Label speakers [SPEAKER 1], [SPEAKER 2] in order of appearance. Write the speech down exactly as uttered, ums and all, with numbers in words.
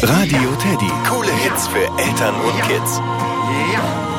[SPEAKER 1] Radio Teddy. Coole Hits für Eltern und Kids.
[SPEAKER 2] Ja.